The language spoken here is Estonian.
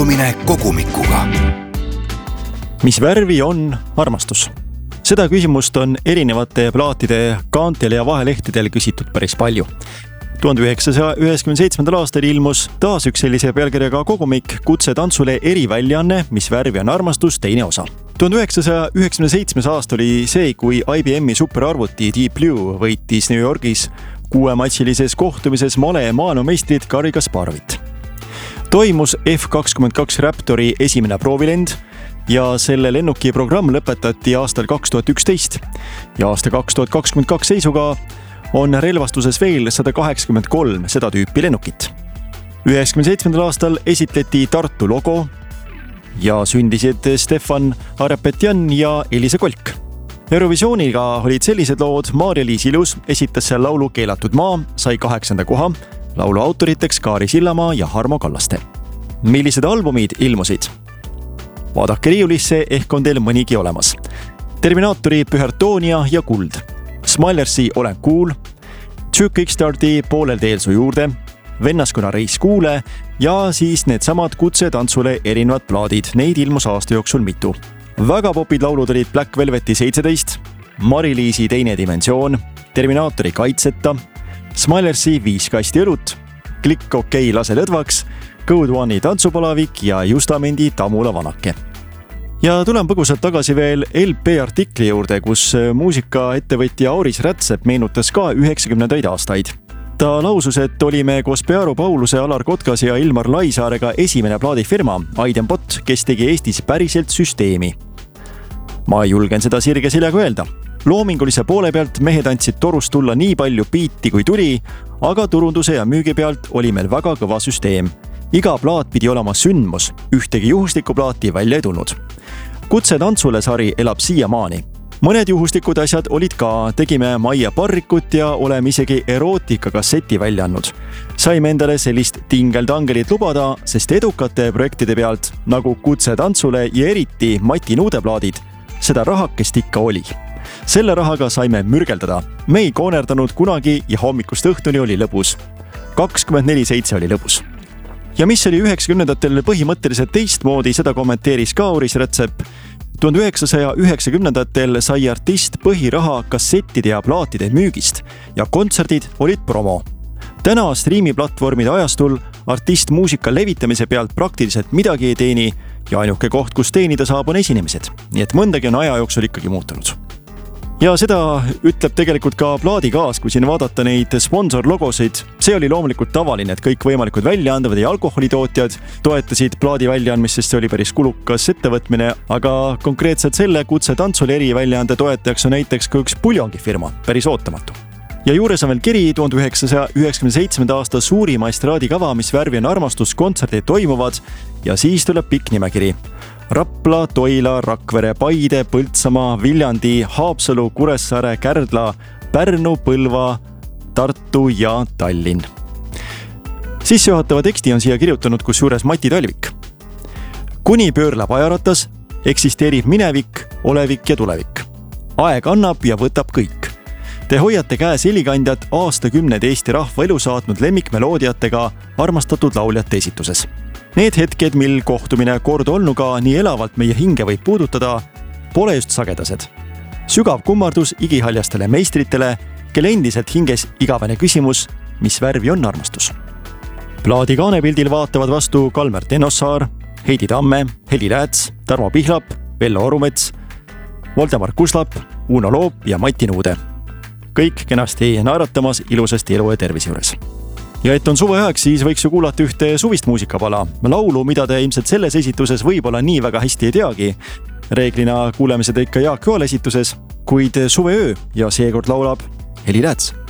kohtumine kogumikuga. Mis värvi on armastus? Seda küsimust on erinevate plaatide kaantel ja vahelehtedel küsitud päris palju. 1997. aastal ilmus taas üks sellise pealkirjaga kogumik Kutse tantsule eriväljaanne, Mis värvi on armastus, teine osa. 1997. aasta oli see, kui IBM'i superarvuti Deep Blue võitis New Yorgis 6-matšilises kohtumises male maailmameistrit Garri Kasparovit. Toimus F-22 Raptori esimene proovilend ja selle lennuki programm lõpetati aastal 2011 ja aasta 2022 seisuga on relvastuses veel 183 seda tüüpi lennukit. 1997. aastal esitleti Tartu logo ja sündisid Stefan Arapetjan ja Elisa Kolk. Eurovisiooniga olid sellised lood, Maarja-Liis Ilus esitas seal laulu Keelatud maa, sai 8. koha, laulu autoriteks Kaari Sillamaa ja Harmo Kallaste. Millised albumid ilmusid? Vaadake riiulisse, ehk on teil mõnigi olemas. Terminaatori Pühertoonia ja Kuld, Smilersi Olen kuul, Tšük Kickstarti Poolel teel su juurde, Vennaskonna reis kuule ja siis needsamad Kutse tantsule erinevad plaadid. Neid ilmus aasta jooksul mitu. Väga popid laulud olid Black Velveti 17, Mari-Liisi Teine dimensioon, Terminaatori Kaitseta, Smilersi 5 kasti õlut, Klikk okei lase lõdvaks, Code One'i tantsupalavik ja Justamendi Tamula vanake. Ja tulen põgusalt tagasi veel LP artikli juurde, kus muusikaettevõtja Auris Rätsep meenutas ka 90. aastaid. Ta lausus, et olime koos Pearu Pauluse, Alar Kotkas ja Ilmar Laisaarega esimene plaadifirma Aidenbot, kes tegi Eestis päriselt süsteemi. Ma julgen seda sirge seljaga öelda. Loomingulise poole pealt mehed andsid torust tulla nii palju biiti kui tuli, aga turunduse ja müügi pealt oli meil väga kõva süsteem. Iga plaat pidi olema sündmus, ühtegi juhuslikku plaati välja ei tulnud. Kutse tantsule sari elab siiamaani. Mõned juhuslikud asjad olid ka, tegime Maia Parrikut ja oleme isegi erootika kasseti välja andnud. Saime endale sellist tingeltangelit lubada, sest edukate projektide pealt, nagu Kutse tantsule ja eriti Mati Nuudeplaadid, seda rahakest ikka oli. Selle rahaga saime mürgeldada. Me ei koonerdanud kunagi ja hommikust õhtuni oli lõbus. 24/7 oli lõbus. Ja mis oli 90-ndatel põhimõtteliselt teistmoodi, seda kommenteeris ka Auris Rätsep. 1990-ndatel sai artist põhiraha kassettide ja plaatide müügist ja kontserdid olid promo. Täna striimiplatvormide ajastul artist muusika levitamise pealt praktiliselt midagi ei teeni ja ainuke koht, kus teenida saab, on esinemised. Nii et mõndagi on aja jooksul ikkagi muutunud. Ja seda ütleb tegelikult ka plaadikaas, kui siin vaadata neid sponsorlogosid. See oli loomulikult tavaline, et kõik võimalikud väljaandavad ja alkoholitootjad toetasid plaadi väljaandmist, sest see oli päris kulukas ettevõtmine, aga konkreetselt selle Kutse tantsule eriväljaande toetajaks on näiteks ka üks puljongifirma, päris ootamatu. Ja juures on veel kiri 1997. aasta suurima estraadikava, Mis värvi on armastus, kontserdid toimuvad ja siis tuleb pikk nimekiri. Rapla, Toila, Rakvere, Paide, Põltsamaa, Viljandi, Haapsalu, Kuressaare, Kärdla, Pärnu, Põlva, Tartu ja Tallinn. Sissejuhatava teksti on siia kirjutanud kusjuures Mati Talvik. Kuni pöörleb ajaratas, eksisteerib minevik, olevik ja tulevik. Aeg annab ja võtab kõik. Te hoiate käes helikandjat aastakümned Eesti rahva elu saatnud lemmikmeloodiatega armastatud lauljate esituses. Need hetked, mil kohtumine kord olnuga nii elavalt meie hinge võib puudutada, pole just sagedased. Sügav kummardus igihaljastele meistritele, kelle endiselt hinges igavene küsimus, mis värvi on armastus. Plaadi kaanepildil vaatavad vastu Kalmer Tenossaar, Heidi Tamme, Heli Lääts, Tarmo Pihlap, Vello Orumets, Voldemar Kuslap, Uno Loop ja Mati Nuude. Kõik kenasti naeratamas ilusasti elu ja tervise juures. Ja et on suveaeg, siis võiks ju kuulata ühte suvist muusikapala. Laulu, mida te ilmselt selles esituses võib-olla nii väga hästi ei teagi. Reeglina kuuleme seda ikka Jaak Joal esituses, kuid suveöö ja seekord laulab Heli Lääts.